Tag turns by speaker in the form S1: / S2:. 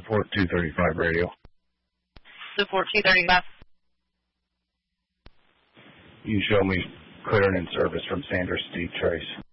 S1: Support 235 radio.
S2: Support 235.
S1: You show me clearing in service from Sanders Steve Trace.